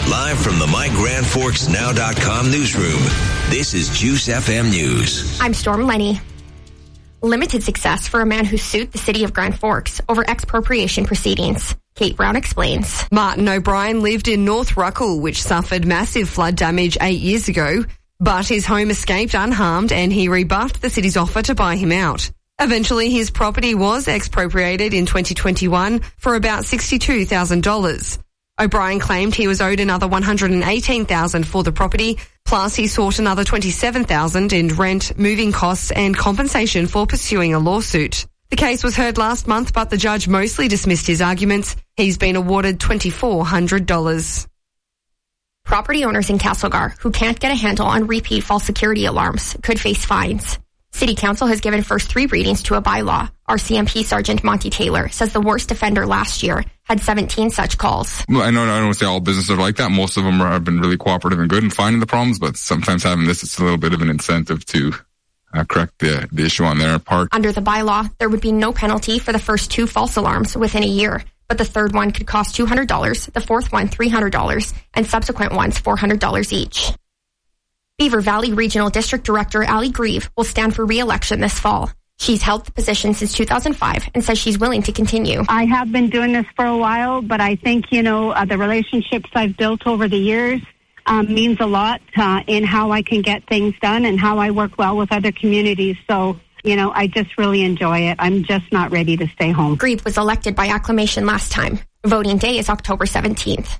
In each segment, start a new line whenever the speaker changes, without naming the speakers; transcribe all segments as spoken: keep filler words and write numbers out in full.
Live from the my grand forks now dot com newsroom, this is Juice F M News.
I'm Storm Lenny. Limited success for a man who sued the city of Grand Forks over expropriation proceedings. Kate Brown explains.
Martin O'Brien lived in North Ruckle, which suffered massive flood damage eight years ago, but his home escaped unharmed and he rebuffed the city's offer to buy him out. Eventually, his property was expropriated in twenty twenty-one for about sixty-two thousand dollars. O'Brien claimed he was owed another one hundred eighteen thousand dollars for the property, plus he sought another twenty-seven thousand dollars in rent, moving costs and compensation for pursuing a lawsuit. The case was heard last month, but the judge mostly dismissed his arguments. He's been awarded two thousand four hundred dollars.
Property owners in Castlegar who can't get a handle on repeat false security alarms could face fines. City Council has given first three readings to a bylaw. R C M P Sergeant Monty Taylor says the worst offender last year had seventeen such calls.
Well, I know I don't want to say all businesses are like that. Most of them are, have been really cooperative and good in finding the problems, but sometimes having this, it's a little bit of an incentive to uh, correct the, the issue on their part.
Under the bylaw, there would be no penalty for the first two false alarms within a year, but the third one could cost two hundred dollars, the fourth one three hundred dollars, and subsequent ones four hundred dollars each. Beaver Valley Regional District Director Ali Grieve will stand for re-election this fall. She's held the position since two thousand five and says she's willing to continue.
I have been doing this for a while, but I think, you know, uh, the relationships I've built over the years um, means a lot uh, in how I can get things done and how I work well with other communities. So, you know, I just really enjoy it. I'm just not ready to stay home.
Grieve was elected by acclamation last time. Voting day is October seventeenth.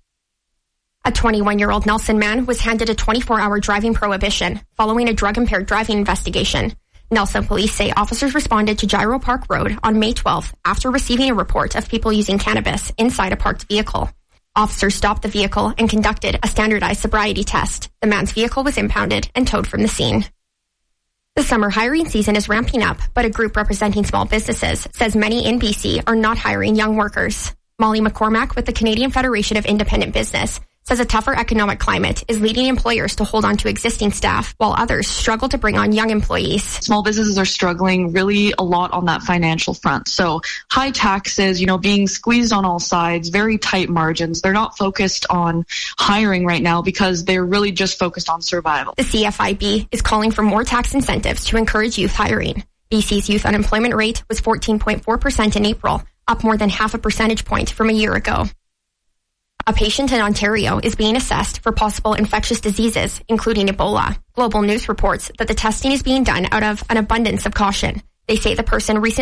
A twenty-one-year-old Nelson man was handed a twenty-four hour driving prohibition following a drug-impaired driving investigation. Nelson police say officers responded to Gyro Park Road on May twelfth after receiving a report of people using cannabis inside a parked vehicle. Officers stopped the vehicle and conducted a standardized sobriety test. The man's vehicle was impounded and towed from the scene. The summer hiring season is ramping up, but a group representing small businesses says many in B C are not hiring young workers. Molly McCormack with the Canadian Federation of Independent Business says a tougher economic climate is leading employers to hold on to existing staff while others struggle to bring on young employees.
Small businesses are struggling really a lot on that financial front. So high taxes, you know, being squeezed on all sides, very tight margins. They're not focused on hiring right now because they're really just focused on survival.
The C F I B is calling for more tax incentives to encourage youth hiring. B C's youth unemployment rate was fourteen point four percent in April, up more than half a percentage point from a year ago. A patient in Ontario is being assessed for possible infectious diseases, including Ebola. Global News reports that the testing is being done out of an abundance of caution. They say the person recently